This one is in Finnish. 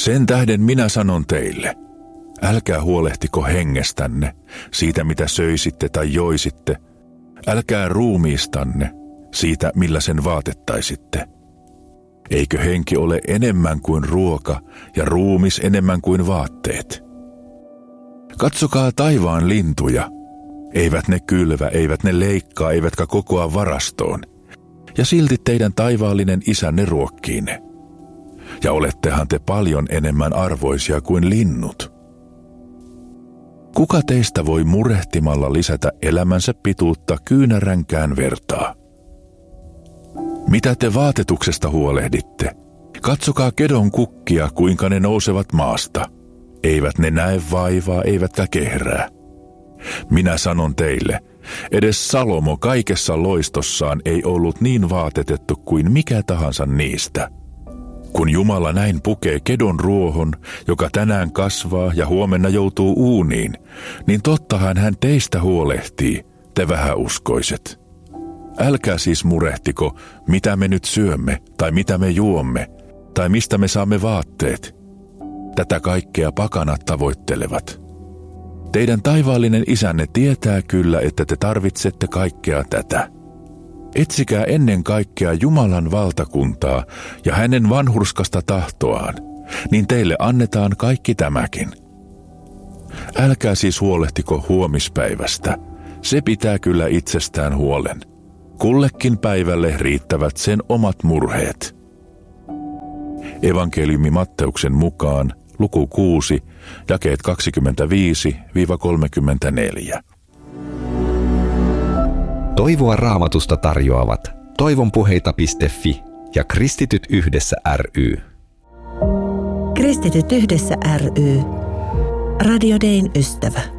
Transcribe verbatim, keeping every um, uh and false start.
Sen tähden minä sanon teille, älkää huolehtiko hengestänne, siitä mitä söisitte tai joisitte, älkää ruumiistanne, siitä millä sen vaatettaisitte. Eikö henki ole enemmän kuin ruoka ja ruumis enemmän kuin vaatteet? Katsokaa taivaan lintuja. Eivät ne kylvä, eivät ne leikkaa, eivätkä kokoa varastoon. Ja silti teidän taivaallinen isänne ruokkii ne. Ja olettehan te paljon enemmän arvoisia kuin linnut. Kuka teistä voi murehtimalla lisätä elämänsä pituutta kyynäränkään vertaa? Mitä te vaatetuksesta huolehditte? Katsokaa kedon kukkia, kuinka ne nousevat maasta. Eivät ne näe vaivaa, eivätkä kehrää. Minä sanon teille, edes Salomo kaikessa loistossaan ei ollut niin vaatetettu kuin mikä tahansa niistä. Kun Jumala näin pukee kedon ruohon, joka tänään kasvaa ja huomenna joutuu uuniin, niin tottahan hän teistä huolehtii, te vähäuskoiset. Älkää siis murehtiko, mitä me nyt syömme, tai mitä me juomme, tai mistä me saamme vaatteet. Tätä kaikkea pakanat tavoittelevat. Teidän taivaallinen isänne tietää kyllä, että te tarvitsette kaikkea tätä. Etsikää ennen kaikkea Jumalan valtakuntaa ja hänen vanhurskasta tahtoaan, niin teille annetaan kaikki tämäkin. Älkää siis huolehtiko huomispäivästä, se pitää kyllä itsestään huolen. Kullekin päivälle riittävät sen omat murheet. Evankeliumi Matteuksen mukaan, luku kuusi, jakeet kaksikymmentäviisi kolmekymmentäneljä. Toivoa Raamatusta tarjoavat toivonpuheita piste fi ja Kristityt yhdessä ry. Kristityt yhdessä ry. Radio Dayn ystävä.